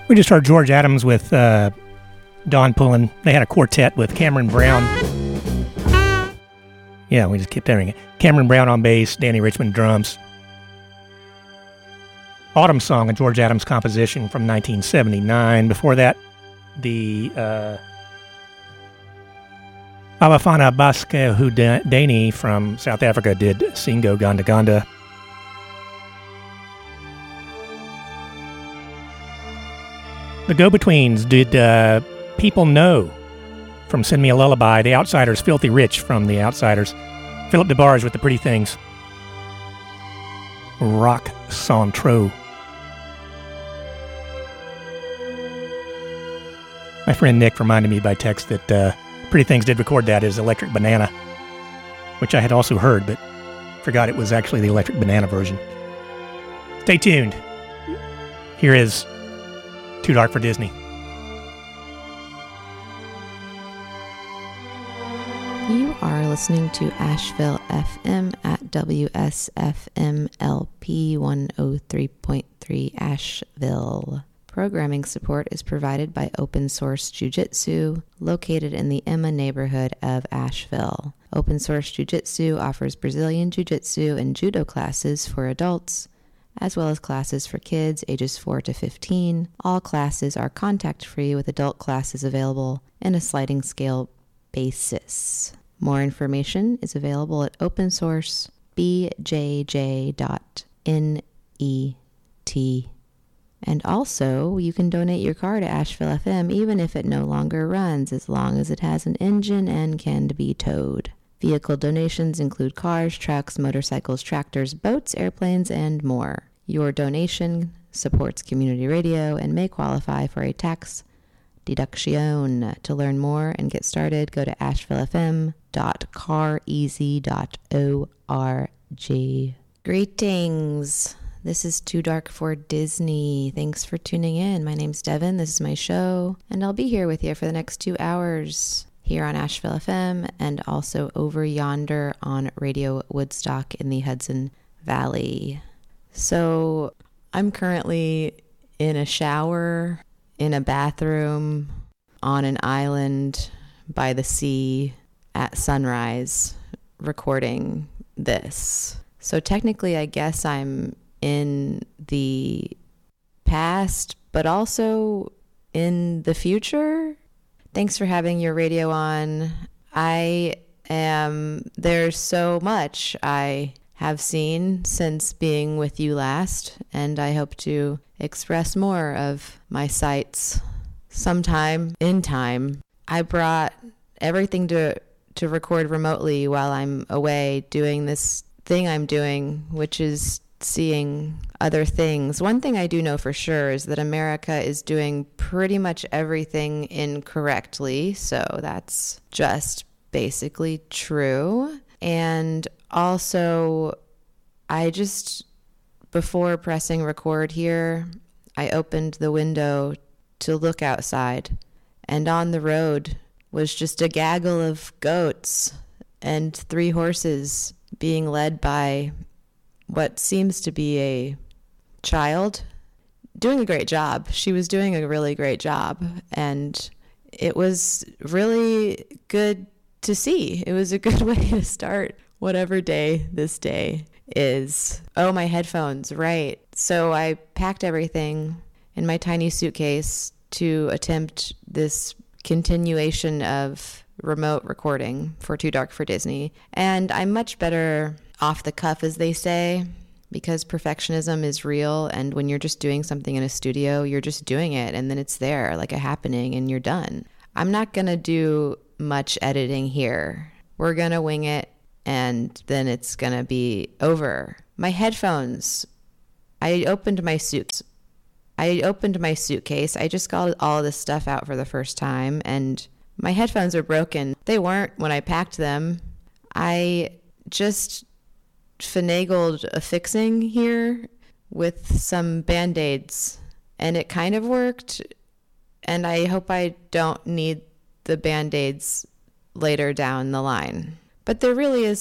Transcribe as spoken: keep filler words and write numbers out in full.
We just heard George Adams with uh, Don Pullen. They had a quartet with Cameron Brown. Yeah, we just kept hearing it. Cameron Brown on bass, Danny Richmond drums. Autumn Song, a George Adams composition from nineteen seventy-nine. Before that, the uh, Abafana Baske Hudani from South Africa did Singo Ganda Ganda. The Go-Betweens did uh, People Know from Send Me a Lullaby. The Outsiders, Filthy Rich from The Outsiders. Philip DeBarge with The Pretty Things. Rock Centro. My friend Nick reminded me by text that uh, Pretty Things did record that as Electric Banana, which I had also heard, but forgot it was actually the Electric Banana version. Stay tuned. Here is Too Dark for Disney. You are listening to Asheville F M at W S F M L P one oh three point three Asheville. Programming support is provided by Open Source Jiu-Jitsu, located in the Emma neighborhood of Asheville. Open Source Jiu-Jitsu offers Brazilian Jiu-Jitsu and Judo classes for adults, as well as classes for kids ages four to fifteen. All classes are contact-free, with adult classes available in a sliding scale basis. More information is available at open source b j j dot net. And also, you can donate your car to Asheville F M even if it no longer runs, as long as it has an engine and can be towed. Vehicle donations include cars, trucks, motorcycles, tractors, boats, airplanes, and more. Your donation supports community radio and may qualify for a tax deduction. To learn more and get started, go to asheville f m dot car easy dot org. Greetings. This is Too Dark for Disney. Thanks for tuning in. My name's Devin. This is my show, and I'll be here with you for the next two hours here on Asheville F M and also over yonder on Radio Woodstock in the Hudson Valley. So I'm currently in a shower, in a bathroom, on an island by the sea at sunrise, recording this. So technically, I guess I'm in the past, but also in the future. Thanks for having your radio on. I am, there's so much I have seen since being with you last, and I hope to express more of my sights sometime in time. I brought everything to to record remotely while I'm away doing this thing I'm doing, which is seeing other things. One thing I do know for sure is that America is doing pretty much everything incorrectly, so that's just basically true. And also, I just, before pressing record here, I opened the window to look outside, and on the road was just a gaggle of goats and three horses being led by what seems to be a child doing a great job. She was doing a really great job, and it was really good to see. It was a good way to start whatever day this day is. Oh, my headphones, right. So I packed everything in my tiny suitcase to attempt this continuation of remote recording for Too Dark for Disney. And I'm much better off the cuff, as they say, because perfectionism is real. And when you're just doing something in a studio, you're just doing it, and then it's there like a happening and you're done. I'm not going to do much editing here. We're going to wing it, and then it's going to be over. My headphones, I opened my suits. I opened my suitcase. I just got all of this stuff out for the first time, and my headphones are broken. They weren't when I packed them. I just finagled a fixing here with some Band-Aids, and it kind of worked, and I hope I don't need the Band-Aids later down the line. But there really is